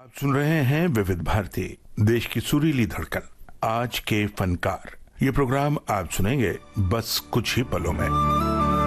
सुन रहे हैं विविध भारती, देश की सुरीली धड़कन, आज के फनकार। ये प्रोग्राम आप सुनेंगे बस कुछ ही पलों में।